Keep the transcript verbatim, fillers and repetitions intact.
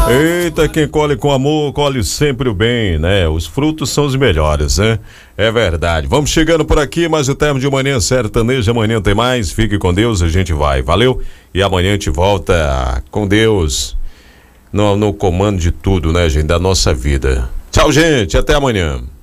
Eita, quem colhe com amor, colhe sempre o bem, né? Os frutos são os melhores, né? É verdade. Vamos chegando por aqui, mas o termo de Manhã Sertaneja, amanhã tem mais. Fique com Deus, a gente vai. Valeu? E amanhã a gente volta com Deus no, no comando de tudo, né, gente? Da nossa vida. Tchau, gente. Até amanhã.